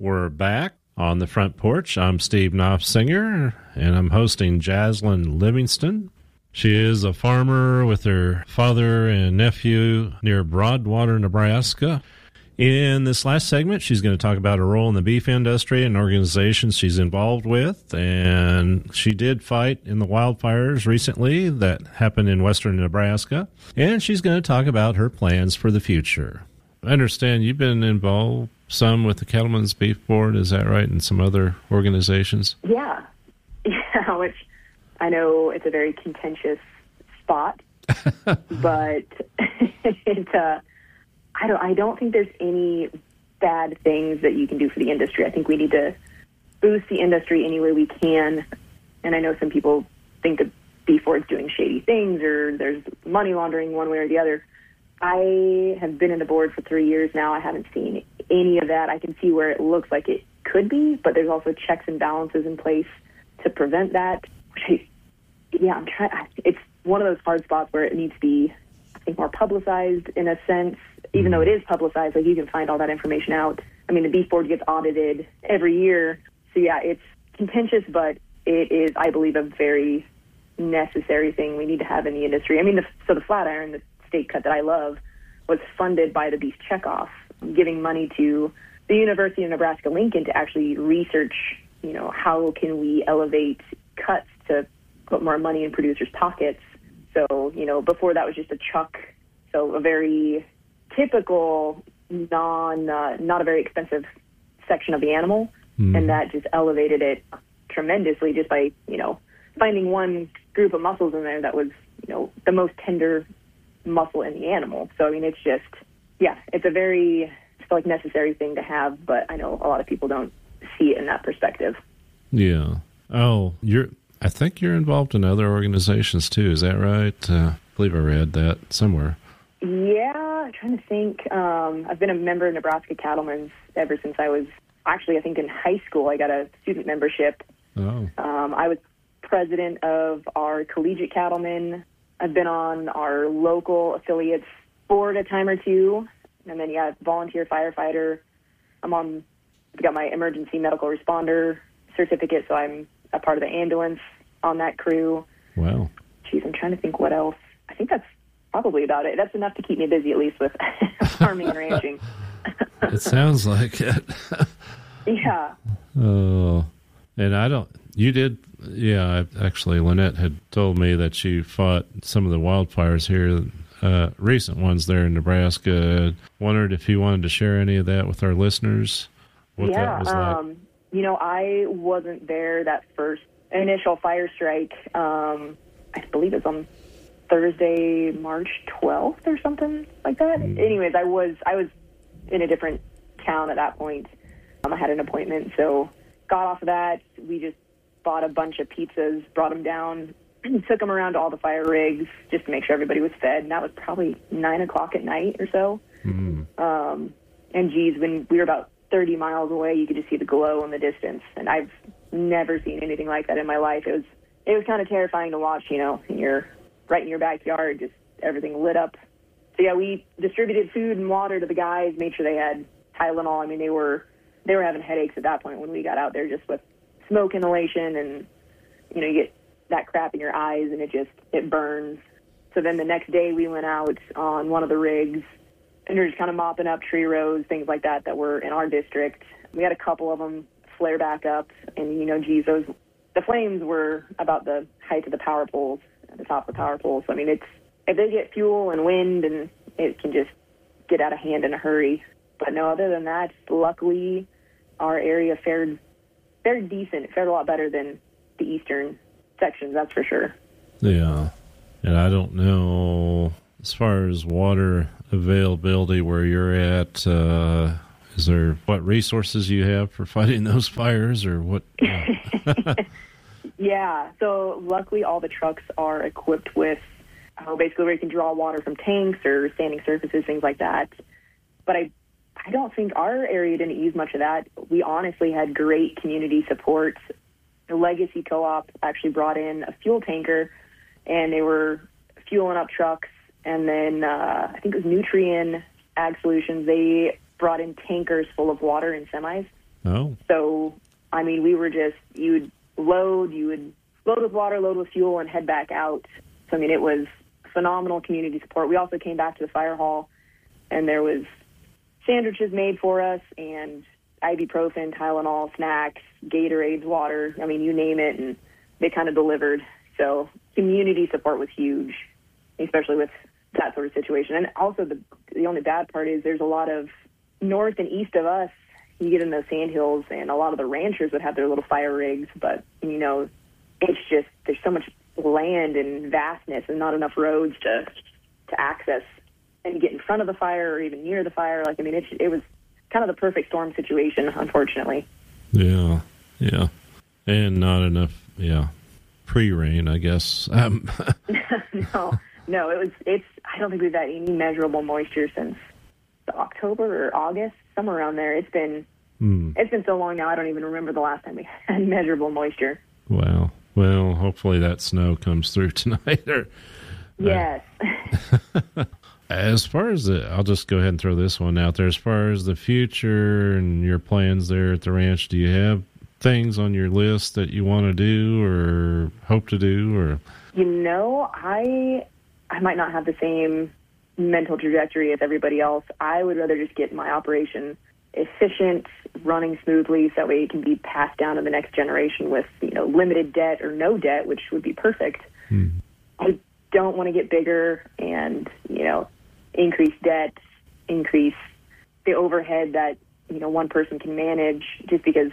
We're back on the front porch. I'm Steve Knopfsinger, and I'm hosting Jaslyn Livingston. She is a farmer with her father and nephew near Broadwater, Nebraska. In this last segment, she's going to talk about her role in the beef industry and organizations she's involved with. And she did fight in the wildfires recently that happened in western Nebraska. And she's going to talk about her plans for the future. I understand you've been involved some with the Cattlemen's Beef Board, is that right, and some other organizations? Yeah, which I know it's a very contentious spot, but I don't think there's any bad things that you can do for the industry. I think we need to boost the industry any way we can, and I know some people think the Beef Board's doing shady things or there's money laundering one way or the other. I have been in the board for 3 years now. I haven't seen any of that. I can see where it looks like it could be, but there's also checks and balances in place to prevent that. It's one of those hard spots where it needs to be, I think, more publicized in a sense. Even though it is publicized, like you can find all that information out. I mean, the Beef Board gets audited every year. So yeah, it's contentious, but it is, I believe, a very necessary thing we need to have in the industry. I mean, the Flatiron, the steak cut that I love, was funded by the Beef Checkoff, giving money to the University of Nebraska-Lincoln to actually research, how can we elevate cuts to put more money in producers' pockets. So, before that was just a chuck. So a very typical, not a very expensive section of the animal. And that just elevated it tremendously just by, finding one group of muscles in there that was, the most tender muscle in the animal. So, I mean, it's just, it's a very, necessary thing to have, but I know a lot of people don't see it in that perspective. Yeah. Oh, I think you're involved in other organizations too. Is that right? I believe I read that somewhere. Yeah, I'm trying to think. I've been a member of Nebraska Cattlemen's ever since I was, actually, I think in high school, I got a student membership. Oh. I was president of our collegiate cattlemen. I've been on our local affiliates board a time or two. And then, volunteer firefighter. I've got my emergency medical responder certificate, so I'm a part of the ambulance on that crew. Wow. Geez, I'm trying to think what else. I think that's probably about it. That's enough to keep me busy, at least, with farming and ranching. It sounds like it. Yeah. Oh, and you did, actually, Lynette had told me that you fought some of the wildfires here, recent ones there in Nebraska. Wondered if you wanted to share any of that with our listeners, what that was like. I wasn't there that first initial fire strike. I believe it's on Thursday, March 12th or something like that. Anyways, I was in a different town at that point. I had an appointment, so got off of that. We just bought a bunch of pizzas, brought them down, took them around to all the fire rigs just to make sure everybody was fed. And that was probably 9 o'clock at night or so. And geez, when we were about 30 miles away, you could just see the glow in the distance. And I've never seen anything like that in my life. It was kind of terrifying to watch, and you're right in your backyard, just everything lit up. So we distributed food and water to the guys, made sure they had Tylenol. I mean, they were having headaches at that point when we got out there just with smoke inhalation, and you get that crap in your eyes and it burns. So then the next day we went out on one of the rigs and we were just kind of mopping up tree rows, things like that were in our district. We had a couple of them flare back up, and the flames were about the height of the power poles, at the top of the power poles. So I mean, if they get fuel and wind, and it can just get out of hand in a hurry. But no, other than that, luckily our area fared decent. It fared a lot better than the eastern sections, that's for sure. Yeah. And I don't know, as far as water availability where you're at, is there what resources you have for fighting those fires, or what? Yeah, so luckily all the trucks are equipped with basically where you can draw water from tanks or standing surfaces, things like that. But I don't think our area didn't use much of that. We honestly had great community support. The Legacy Co-op actually brought in a fuel tanker, and they were fueling up trucks. And then I think it was Nutrien Ag Solutions. They brought in tankers full of water in semis. Oh. So, I mean, we were just, you would load with water, load with fuel, and head back out. So, I mean, it was phenomenal community support. We also came back to the fire hall, and there was sandwiches made for us, and ibuprofen, Tylenol, snacks, Gatorades, water. I mean, you name it, and they kind of delivered. So community support was huge, especially with that sort of situation. And also the only bad part is there's a lot of north and east of us. You get in those sandhills, and a lot of the ranchers would have their little fire rigs, but, you know, it's just, there's so much land and vastness and not enough roads to access and get in front of the fire or even near the fire. Like, I mean, it was kind of the perfect storm situation, unfortunately. Yeah. And not enough, pre-rain, I guess. No, it's, I don't think we've had any measurable moisture since October or August, somewhere around there. It's been so long now, I don't even remember the last time we had measurable moisture. Wow. Well, hopefully that snow comes through tonight. Yes. As far as I'll just go ahead and throw this one out there. As far as the future and your plans there at the ranch, do you have things on your list that you want to do or hope to do? Or, you know, I might not have the same mental trajectory as everybody else. I would rather just get my operation efficient, running smoothly, so that way it can be passed down to the next generation with, you know, limited debt or no debt, which would be perfect. I don't want to get bigger and, you know, increase debt, increase the overhead that, you know, one person can manage, just because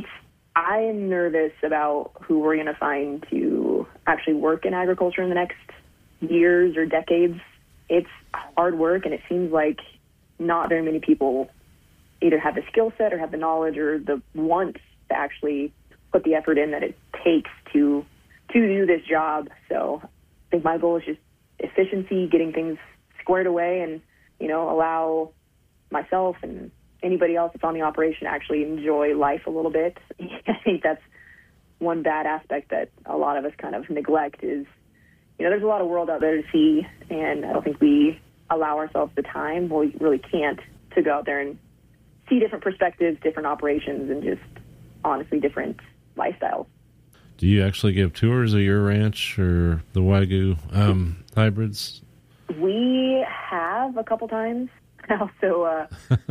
I am nervous about who we're going to find to actually work in agriculture in the next years or decades. It's hard work, and it seems like not very many people either have the skill set or have the knowledge or the want to actually put the effort in that it takes to do this job. So I think my goal is just efficiency, getting things squared away, and, you know, allow myself and anybody else that's on the operation to actually enjoy life a little bit. I think that's one bad aspect that a lot of us kind of neglect is, you know, there's a lot of world out there to see, and I don't think we allow ourselves the time, well, we really can't, to go out there and see different perspectives, different operations, and just honestly different lifestyles. Do you actually give tours of your ranch or the Wagyu hybrids? We have a couple times. Also,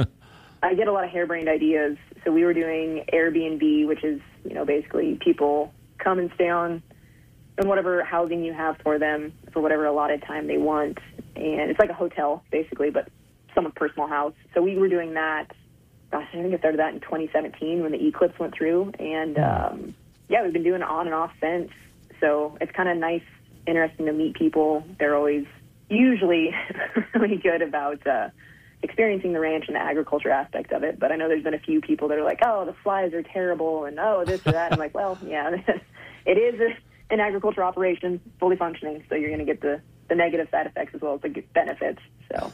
I get a lot of harebrained ideas. So we were doing Airbnb, which is, you know, basically people come and stay on in whatever housing you have for them for whatever allotted time they want. And it's like a hotel, basically, but someone's personal house. So we were doing that. Gosh, I think I started that in 2017 when the eclipse went through. And, we've been doing it on and off since. So it's kind of nice, interesting to meet people. They're always usually really good about experiencing the ranch and the agriculture aspect of it. But I know there's been a few people that are like, oh, the flies are terrible, and oh, this or that. I'm like, well, yeah, it is an agriculture operation, fully functioning, so you're going to get the negative side effects as well as the benefits. So,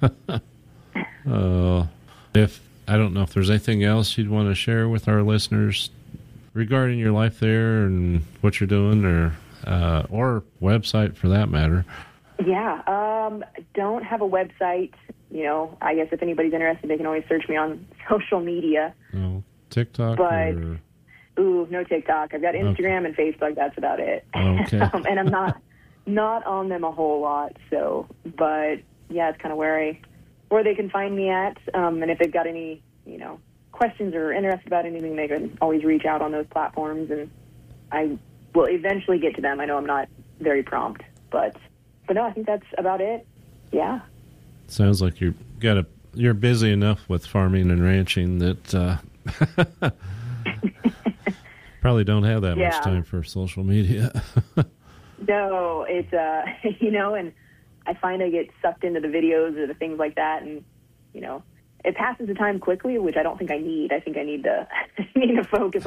I don't know if there's anything else you'd want to share with our listeners regarding your life there and what you're doing, or website for that matter. Yeah, don't have a website. You know, I guess if anybody's interested, they can always search me on social media. Oh, TikTok? But, no TikTok. I've got Instagram and Facebook. That's about it. Okay. And I'm not on them a whole lot. So, but yeah, it's kind of where they can find me at. And if they've got any, you know, questions or interested about anything, they can always reach out on those platforms, and I will eventually get to them. I know I'm not very prompt, but no, I think that's about it. Yeah. Sounds like you're busy enough with farming and ranching that probably don't have that much time for social media. No, it's you know, and I find I get sucked into the videos or the things like that, and, you know, it passes the time quickly, which I don't think I need. I think I need to focus